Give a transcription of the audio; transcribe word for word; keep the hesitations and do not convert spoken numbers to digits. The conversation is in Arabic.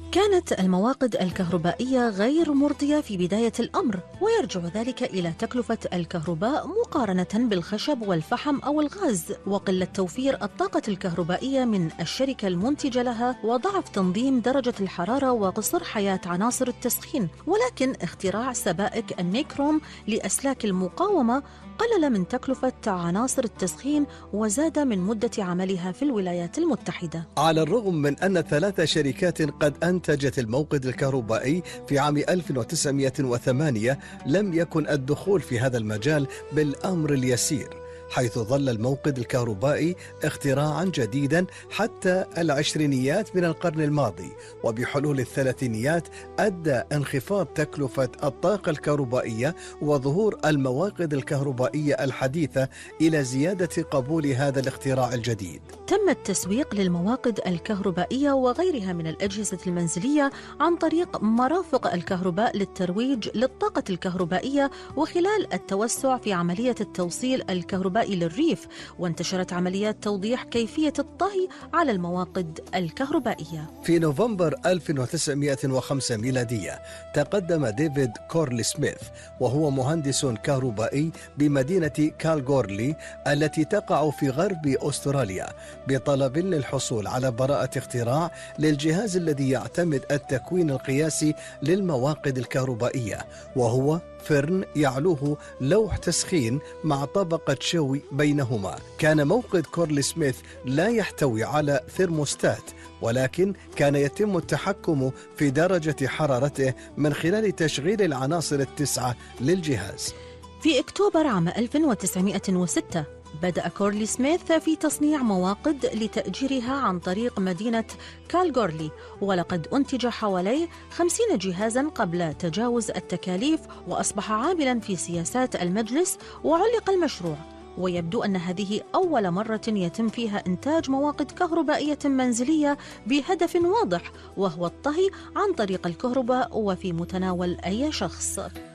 كانت المواقد الكهربائية غير مرضية في بداية الأمر، ويرجع ذلك إلى تكلفة الكهرباء مقارنة بالخشب والفحم أو الغاز، وقلة توفير الطاقة الكهربائية من الشركة المنتجة لها، وضعف تنظيم درجة الحرارة وقصر حياة عناصر التسخين. ولكن اختراع سبائك النيكروم لأسلاك المقاومة قلل من تكلفة عناصر التسخين وزاد من مدة عملها في الولايات المتحدة. على الرغم من أن ثلاث شركات قد أنتجت الموقد الكهربائي في عام ألف وتسعمائة وثمانية، لم يكن الدخول في هذا المجال بالأمر اليسير، حيث ظل الموقد الكهربائي اختراعا جديدا حتى العشرينيات من القرن الماضي. وبحلول الثلاثينيات أدى انخفاض تكلفة الطاقة الكهربائية وظهور المواقد الكهربائية الحديثة إلى زيادة قبول هذا الاختراع الجديد. تم التسويق للمواقد الكهربائية وغيرها من الأجهزة المنزلية عن طريق مرافق الكهرباء للترويج للطاقة الكهربائية، وخلال التوسع في عملية التوصيل الكهربائي للريف، وانتشرت عمليات توضيح كيفية الطهي على المواقد الكهربائية. في نوفمبر ألف وتسعمائة وخمسة ميلادية تقدم ديفيد كورلي سميث، وهو مهندس كهربائي بمدينة كالغورلي التي تقع في غرب أستراليا، بطلب للحصول على براءة اختراع للجهاز الذي يعتمد التكوين القياسي للمواقد الكهربائية، وهو فرن يعلوه لوح تسخين مع طبقة شوي بينهما. كان موقد كورلي سميث لا يحتوي على ثيرموستات، ولكن كان يتم التحكم في درجة حرارته من خلال تشغيل العناصر التسعة للجهاز. في أكتوبر عام ألف وتسعمائة وستة بدأ كورلي سميث في تصنيع مواقد لتأجيرها عن طريق مدينة كالغورلي، ولقد أنتج حوالي خمسين جهازا قبل تجاوز التكاليف، وأصبح عاملا في سياسات المجلس وعلق المشروع. ويبدو أن هذه أول مرة يتم فيها إنتاج مواقد كهربائية منزلية بهدف واضح، وهو الطهي عن طريق الكهرباء وفي متناول أي شخص.